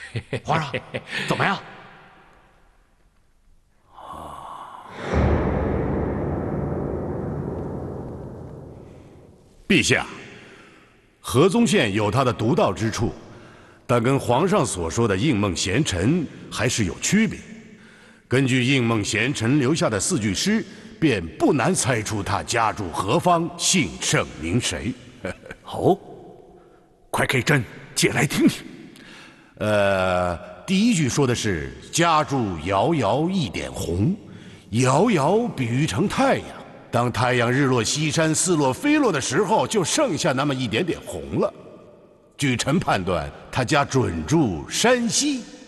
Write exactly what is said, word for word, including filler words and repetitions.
皇上，怎么样？ 陛下，河宗宪有他的独到之处，但跟皇上所说的应梦贤臣还是有区别。根据应梦贤臣留下的四句诗，便不难猜出他家住何方，姓甚名谁。 哦，快给朕解来听听。 呃，第一句说的是家住遥遥一点红，遥遥比喻成太阳。当太阳日落西山，似落非落的时候，就剩下那么一点点红了。据臣判断，他家准住山西。